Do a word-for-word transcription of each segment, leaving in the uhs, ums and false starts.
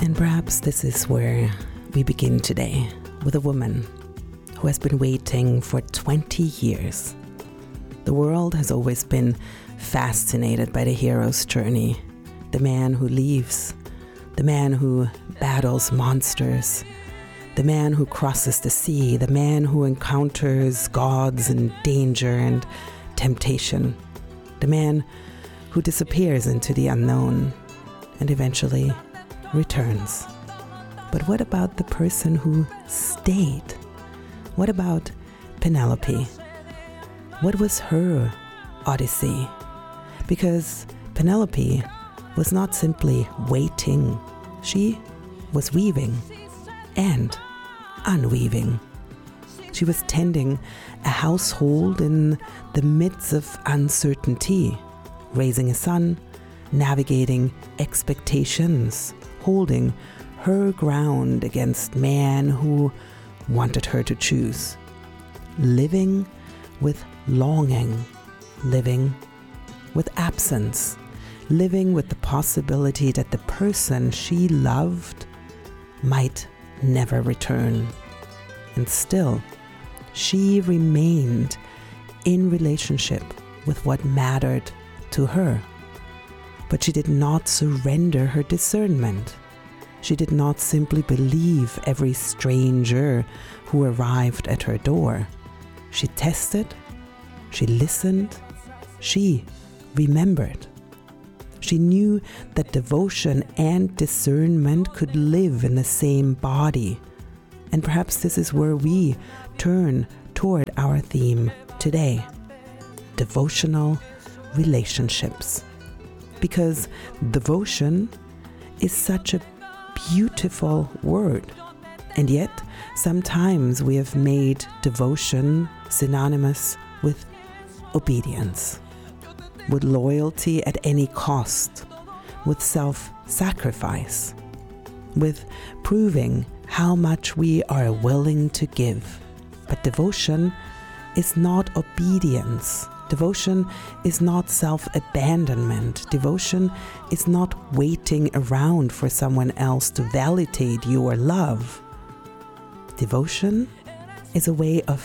And perhaps this is where we begin today, with a woman who has been waiting for twenty years. The world has always been fascinated by the hero's journey, the man who leaves, the man who battles monsters, the man who crosses the sea, the man who encounters gods and danger and temptation, the man who disappears into the unknown and eventually returns. But what about the person who stayed? What about Penelope? What was her odyssey? Because Penelope was not simply waiting, she was weaving and unweaving. She was tending a household in the midst of uncertainty, raising a son, navigating expectations, holding her ground against man who wanted her to choose, living with longing, living with absence, living with the possibility that the person she loved might never return. And still, she remained in relationship with what mattered to her. But she did not surrender her discernment. She did not simply believe every stranger who arrived at her door. She tested, she listened, she remembered. She knew that devotion and discernment could live in the same body. And perhaps this is where we turn toward our theme today: devotional relationships. Because devotion is such a beautiful word. And yet, sometimes we have made devotion synonymous with obedience, with loyalty at any cost, with self-sacrifice, with proving how much we are willing to give. But devotion is not obedience. Devotion is not self-abandonment. Devotion is not waiting around for someone else to validate your love. Devotion is a way of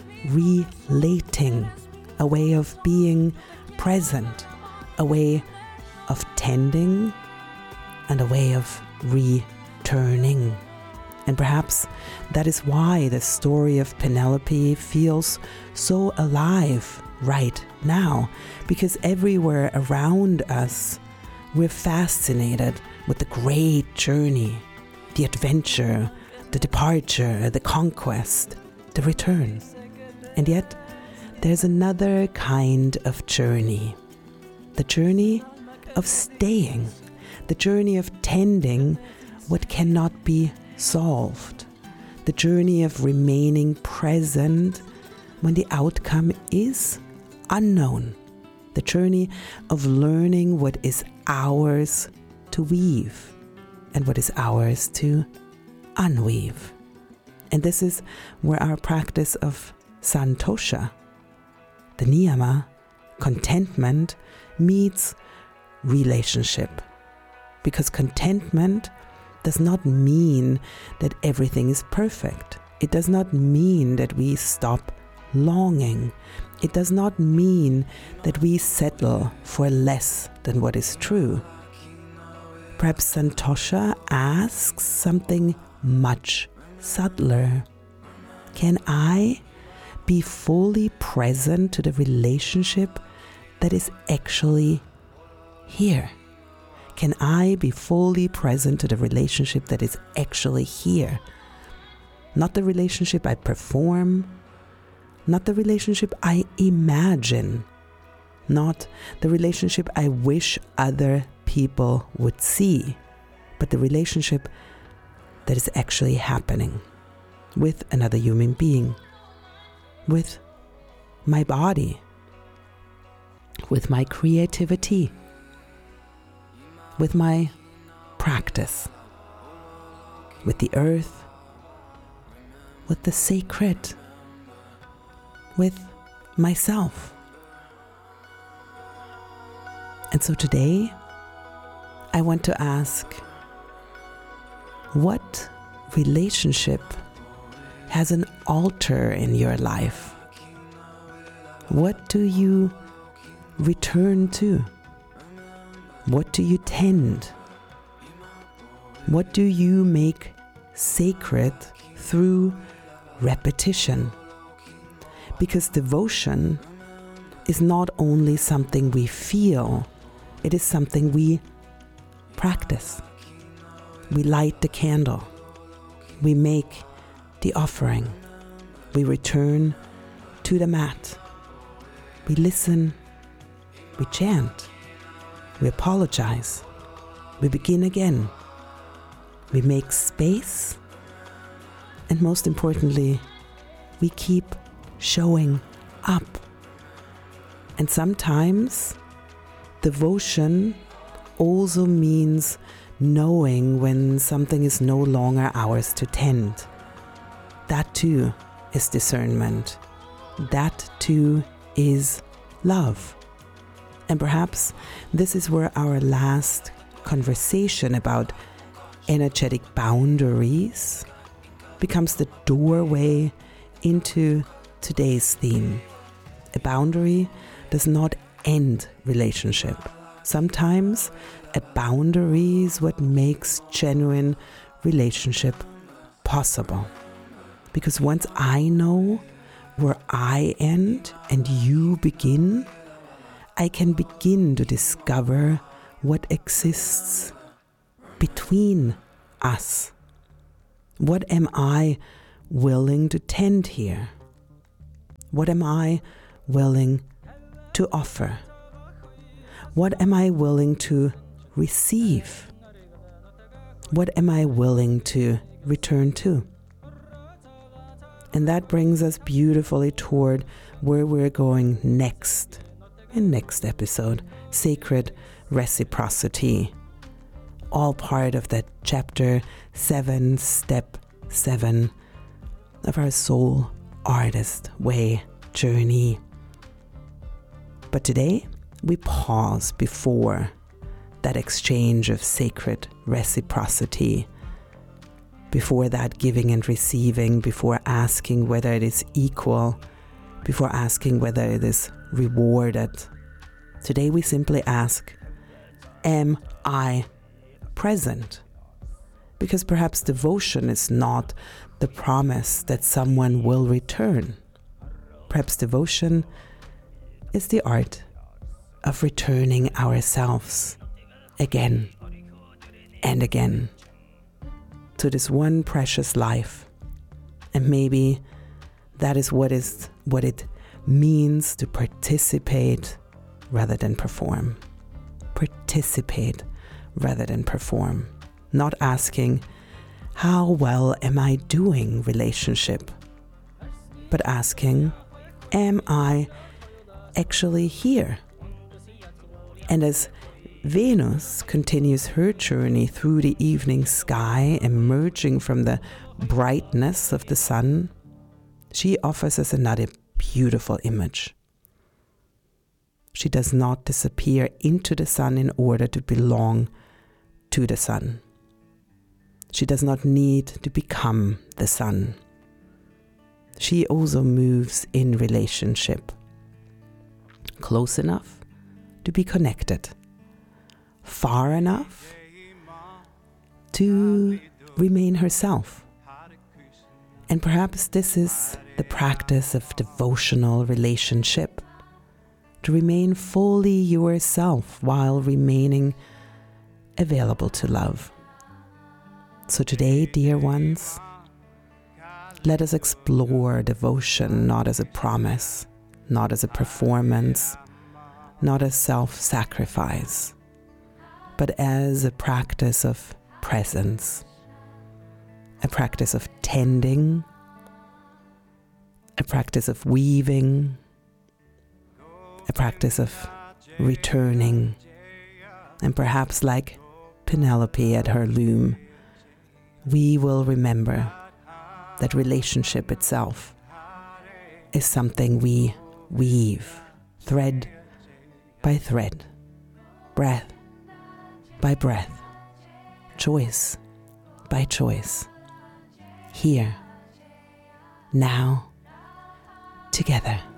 relating, a way of being present, a way of tending, and a way of returning. And perhaps that is why the story of Penelope feels so alive right now, because everywhere around us we're fascinated with the great journey, the adventure, the departure, the conquest, the return. And yet there's another kind of journey, the journey of staying, the journey of tending what cannot be solved, the journey of remaining present when the outcome is unknown, the journey of learning what is ours to weave and what is ours to unweave. And this is where our practice of santosha, the niyama, contentment, meets relationship. Because contentment does not mean that everything is perfect. It does not mean that we stop longing. It does not mean that we settle for less than what is true. Perhaps santosha asks something much subtler. Can I be fully present to the relationship that is actually here? Can I be fully present to the relationship that is actually here? Not the relationship I perform, not the relationship I imagine, not the relationship I wish other people would see, but the relationship that is actually happening with another human being, with my body, with my creativity, with my practice, with the earth, with the sacred, with myself. And so today, I want to ask, What relationship has an altar in your life? What do you return to? What do you tend? What do you make sacred through repetition? Because devotion is not only something we feel, it is something we practice. We light the candle. We make the offering. We return to the mat. We listen. We chant. We apologize. We begin again. We make space. And most importantly, we keep showing up. And sometimes devotion also means knowing when something is no longer ours to tend. That too is discernment. That too is love. And perhaps this is where our last conversation about energetic boundaries becomes the doorway into today's theme. A boundary does not end relationship. Sometimes a boundary is what makes genuine relationship possible. Because once I know where I end and you begin, I can begin to discover what exists between us. What am I willing to tend here? What am I willing to offer? What am I willing to receive? What am I willing to return to? And that brings us beautifully toward where we're going next. In next episode, sacred reciprocity. All part of that chapter seven, step seven of our soul artist way journey. But today, we pause before that exchange of sacred reciprocity, before that giving and receiving, before asking whether it is equal, before asking whether it is rewarded. Today we simply ask, am I present? Because perhaps devotion is not the promise that someone will return. Perhaps devotion is the art of returning ourselves again and again to this one precious life. And maybe that is what is what it means to participate rather than perform. Participate rather than perform. Not asking, how well am I doing relationship? But asking, am I actually here? And as Venus continues her journey through the evening sky, emerging from the brightness of the sun, she offers us another beautiful image. She does not disappear into the sun in order to belong to the sun. She does not need to become the sun. She also moves in relationship, close enough to be connected, far enough to remain herself. And perhaps this is the practice of devotional relationship, to remain fully yourself while remaining available to love. So today, dear ones, let us explore devotion not as a promise, not as a performance, not as self-sacrifice, but as a practice of presence, a practice of tending, a practice of weaving, a practice of returning, and perhaps like Penelope at her loom, we will remember that relationship itself is something we weave, thread by thread, breath by breath, choice by choice. Here, now, together.